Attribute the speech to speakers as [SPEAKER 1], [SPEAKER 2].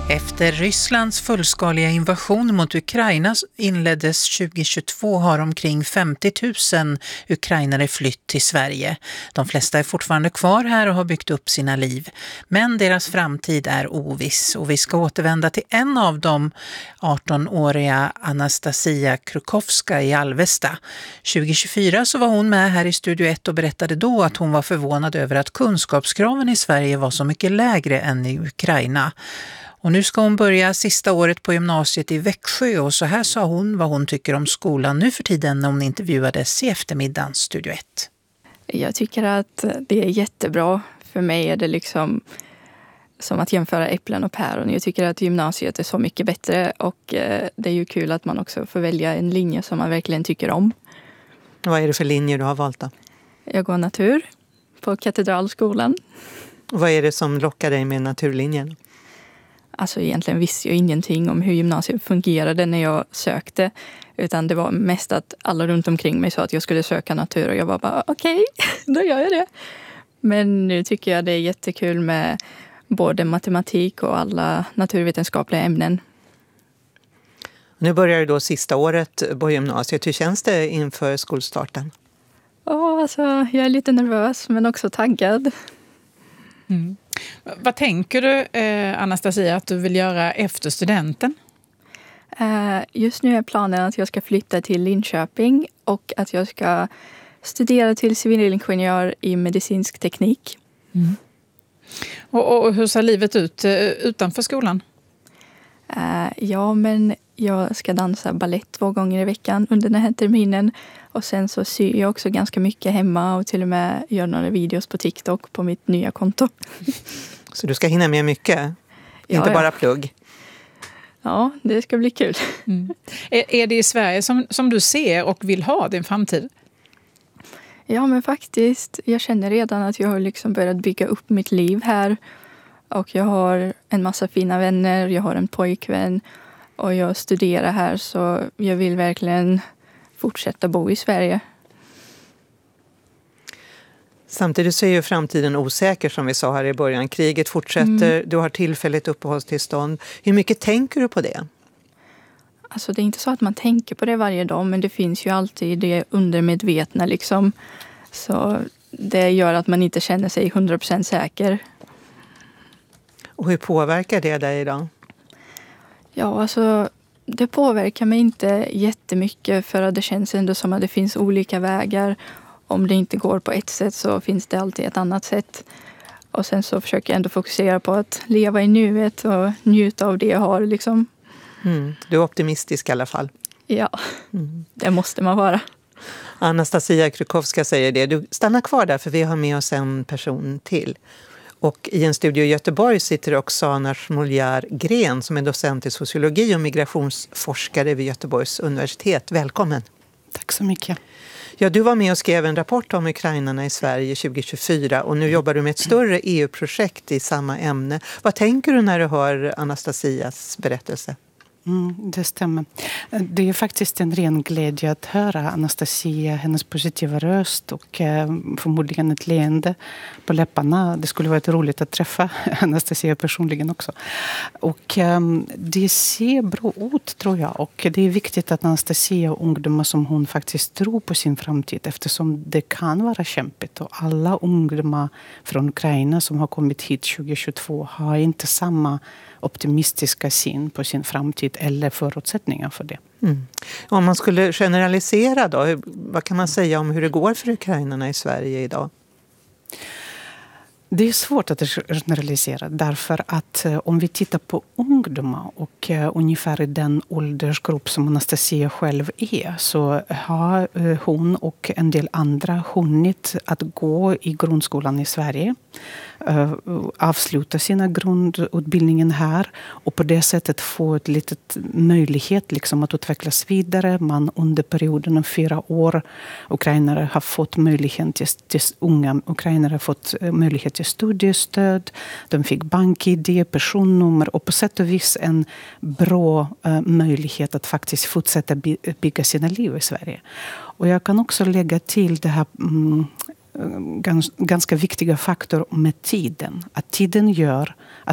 [SPEAKER 1] Efter Rysslands fullskaliga invasion mot Ukraina inleddes 2022 har omkring 50 000 ukrainare flytt till Sverige. De flesta är fortfarande kvar här och har byggt upp sina liv. Men deras framtid är oviss och vi ska återvända till en av dem, 18-åriga Anastasia Krukowska i Alvesta. 2024 så var hon med här i Studio 1 och berättade då att hon var förvånad över att kunskapskraven i Sverige var så mycket lägre än i Ukraina. Och nu ska hon börja sista året på gymnasiet i Växjö och så här sa hon vad hon tycker om skolan nu för tiden när hon intervjuades i eftermiddagens Studio 1.
[SPEAKER 2] Jag tycker att det är jättebra. För mig är det liksom som att jämföra äpplen och päron. Jag tycker att gymnasiet är så mycket bättre och det är ju kul att man också får välja en linje som man verkligen tycker om.
[SPEAKER 3] Vad är det för linje du har valt då?
[SPEAKER 2] Jag går natur på Katedralskolan.
[SPEAKER 3] Vad är det som lockar dig med naturlinjen?
[SPEAKER 2] Alltså egentligen visste jag ingenting om hur gymnasiet fungerade när jag sökte. Utan det var mest att alla runt omkring mig sa att jag skulle söka natur. Och jag var bara okej, då gör jag det. Men nu tycker jag det är jättekul med både matematik och alla naturvetenskapliga ämnen.
[SPEAKER 3] Nu börjar du då sista året på gymnasiet. Hur känns det inför skolstarten?
[SPEAKER 2] Alltså, jag är lite nervös men också taggad.
[SPEAKER 4] Mm. Vad tänker du, Anastasia, att du vill göra efter studenten?
[SPEAKER 2] Just nu är planen att jag ska flytta till Linköping och att jag ska studera till civilingenjör i medicinsk teknik.
[SPEAKER 4] Mm. Och hur ser livet ut utanför skolan?
[SPEAKER 2] Ja, men jag ska dansa ballett 2 gånger i veckan under den här terminen. Och sen så syr jag också ganska mycket hemma och till och med gör några videos på TikTok på mitt nya konto. Så
[SPEAKER 3] du ska hinna med mycket? Inte bara plugg?
[SPEAKER 2] Ja, det ska bli kul.
[SPEAKER 4] Mm. Är det i Sverige som du ser och vill ha din framtid?
[SPEAKER 2] Ja, men faktiskt. Jag känner redan att jag har liksom börjat bygga upp mitt liv här. Och jag har en massa fina vänner, jag har en pojkvän och jag studerar här så jag vill verkligen fortsätta bo i Sverige.
[SPEAKER 3] Samtidigt så är ju framtiden osäker som vi sa här i början. Kriget fortsätter, du har tillfälligt uppehållstillstånd. Hur mycket tänker du på det?
[SPEAKER 2] Alltså det är inte så att man tänker på det varje dag men det finns ju alltid det undermedvetna liksom. Så det gör att man inte känner sig 100% säker.
[SPEAKER 3] Och hur påverkar det dig idag?
[SPEAKER 2] Ja, alltså det påverkar mig inte jättemycket för att det känns ändå som att det finns olika vägar. Om det inte går på ett sätt så finns det alltid ett annat sätt. Och sen så försöker jag ändå fokusera på att leva i nuet och njuta av det jag har liksom.
[SPEAKER 3] Du är optimistisk i alla fall.
[SPEAKER 2] Ja, det måste man vara.
[SPEAKER 3] Anastasia Krukowska säger det. Du stannar kvar där för vi har med oss en person till. Och i en studio i Göteborg sitter Oksana Smoljar-Gren som är docent i sociologi och migrationsforskare vid Göteborgs universitet. Välkommen.
[SPEAKER 5] Tack så mycket.
[SPEAKER 3] Ja, du var med och skrev en rapport om ukrainarna i Sverige 2024 och nu jobbar du med ett större EU-projekt i samma ämne. Vad tänker du när du hör Anastasias berättelse?
[SPEAKER 5] Det stämmer. Det är faktiskt en ren glädje att höra Anastasia, hennes positiva röst och förmodligen ett leende på läpparna. Det skulle vara roligt att träffa Anastasia personligen också. Och det ser bra ut tror jag och det är viktigt att Anastasia och ungdomar som hon faktiskt tror på sin framtid eftersom det kan vara kämpigt och alla ungdomar från Ukraina som har kommit hit 2022 har inte samma optimistiska syn på sin framtid eller förutsättningar för det.
[SPEAKER 3] Om man skulle generalisera då, vad kan man säga om hur det går för ukrainarna i Sverige idag?
[SPEAKER 5] Det är svårt att generalisera därför att om vi tittar på ungdomar och ungefär i den åldersgrupp som Anastasia själv är så har hon och en del andra hunnit att gå i grundskolan i Sverige, avsluta sina grundutbildningen här och på det sättet få ett litet möjlighet liksom att utvecklas vidare. Man under perioden av 4 år ukrainare har fått möjlighet till unga ukrainare har fått möjlighet till studiestöd. De fick bank-ID, personnummer och på sätt och vis en bra möjlighet att faktiskt fortsätta bygga sina liv i Sverige. Och jag kan också lägga till det här ganska viktiga faktor med tiden. Att tiden gör